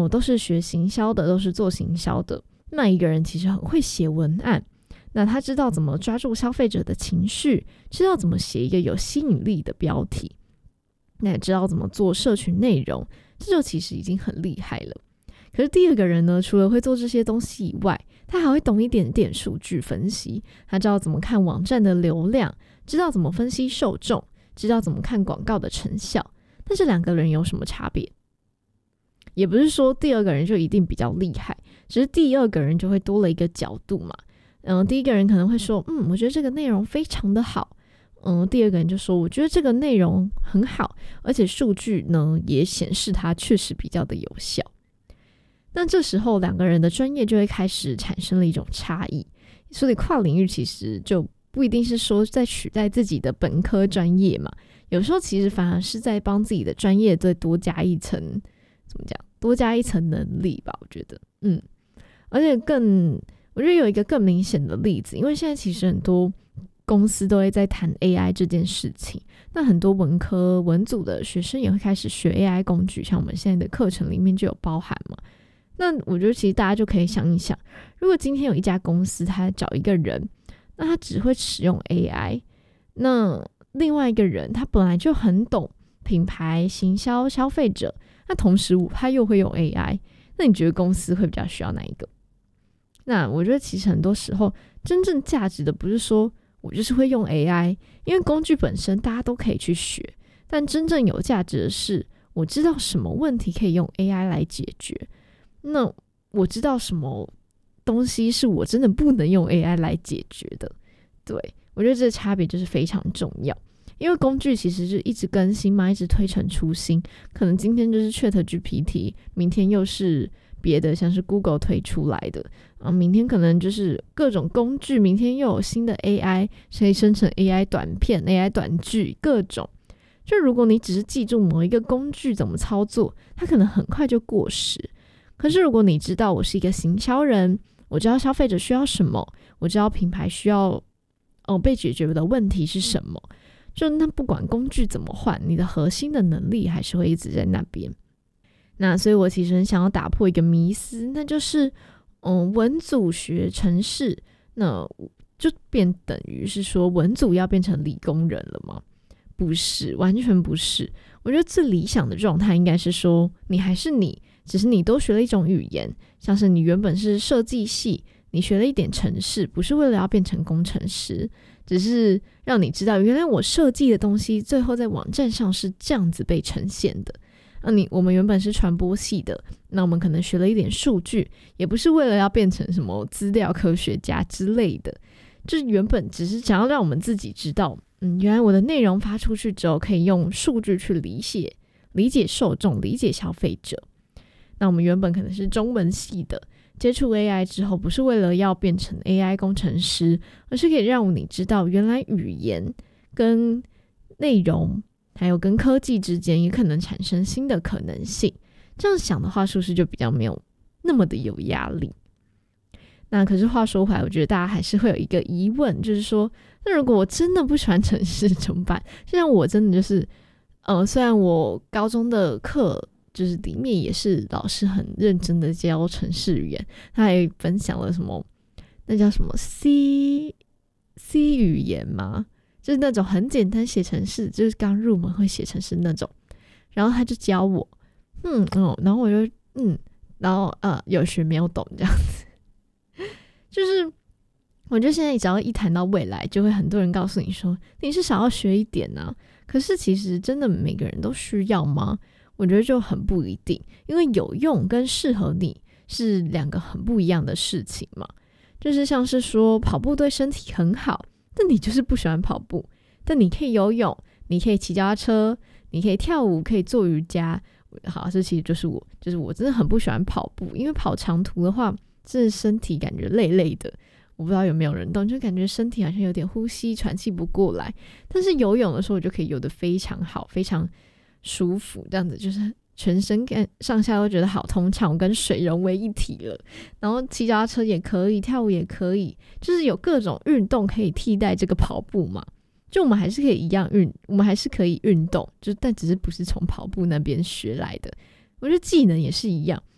都是学行销的，都是做行销的。那一个人其实很会写文案，那他知道怎么抓住消费者的情绪，知道怎么写一个有吸引力的标题，那也知道怎么做社群内容，这就其实已经很厉害了。可是第二个人呢，除了会做这些东西以外，他还会懂一点点数据分析，他知道怎么看网站的流量，知道怎么分析受众，知道怎么看广告的成效。但这两个人有什么差别？也不是说第二个人就一定比较厉害，只是第二个人就会多了一个角度嘛。第一个人可能会说，我觉得这个内容非常的好。第二个人就说，我觉得这个内容很好，而且数据呢也显示它确实比较的有效。那这时候两个人的专业就会开始产生了一种差异，所以跨领域其实就不一定是说在取代自己的本科专业嘛，有时候其实反而是在帮自己的专业再多加一层，怎么讲？多加一层能力吧，我觉得。而且我觉得有一个更明显的例子，因为现在其实很多公司都会在谈 AI 这件事情，那很多文科文组的学生也会开始学 AI 工具，像我们现在的课程里面就有包含嘛。那我觉得其实大家就可以想一想，如果今天有一家公司他找一个人，那他只会使用 AI， 那另外一个人他本来就很懂品牌行销消费者，那同时他又会用 AI， 那你觉得公司会比较需要哪一个？那我觉得其实很多时候真正价值的不是说我就是会用 AI， 因为工具本身大家都可以去学，但真正有价值的是我知道什么问题可以用 AI 来解决，那我知道什么东西是我真的不能用 AI 来解决的。对，我觉得这个差别就是非常重要，因为工具其实是一直更新嘛，一直推陈出新，可能今天就是 ChatGPT， 明天又是别的，像是 Google 推出来的，明天可能就是各种工具，明天又有新的 AI， 可以生成 AI 短片 AI 短剧，各种。就如果你只是记住某一个工具怎么操作，它可能很快就过时。可是如果你知道我是一个行销人，我知道消费者需要什么，我知道品牌需要被解决的问题是什么，就那不管工具怎么换，你的核心的能力还是会一直在那边。那所以我其实很想要打破一个迷思，那就是文组学程式，那就变等于是说文组要变成理工人了吗？不是，完全不是。我觉得最理想的状态应该是说你还是你，只是你多学了一种语言，像是你原本是设计系，你学了一点程式，不是为了要变成工程师，只是让你知道原来我设计的东西最后在网站上是这样子被呈现的。我们原本是传播系的，那我们可能学了一点数据，也不是为了要变成什么资料科学家之类的，就是原本只是想要让我们自己知道，原来我的内容发出去之后可以用数据去理解受众，理解消费者。那我们原本可能是中文系的，接触 AI 之后不是为了要变成 AI 工程师，而是可以让你知道原来语言跟内容还有跟科技之间也可能产生新的可能性。这样想的话，是不是就比较没有那么的有压力？那可是话说回来，我觉得大家还是会有一个疑问，就是说，那如果我真的不喜欢程式怎么办？就像我真的就是，虽然我高中的课就是里面也是老师很认真的教程式语言，他还分享了什么，那叫什么 C 语言吗？就是那种很简单写程式，就是刚入门会写程式那种。然后他就教我，然后我就然后有学没有懂这样子。就是我觉得现在只要一谈到未来，就会很多人告诉你说你是少要学一点啊，可是其实真的每个人都需要吗？我觉得就很不一定，因为有用跟适合你是两个很不一样的事情嘛。就是像是说跑步对身体很好，但你就是不喜欢跑步，但你可以游泳，你可以骑脚踏车，你可以跳舞，可以做瑜伽。好，这其实就是我真的很不喜欢跑步，因为跑长途的话真的身体感觉累累的，我不知道有没有人懂，就感觉身体好像有点呼吸喘气不过来。但是游泳的时候我就可以游得非常好，非常舒服，这样子就是全身上下都觉得好通畅，我跟水融为一体了。然后骑脚踏车也可以，跳舞也可以，就是有各种运动可以替代这个跑步嘛。就我们还是可以我们还是可以运动，但只是不是从跑步那边学来的。我觉得技能也是一样，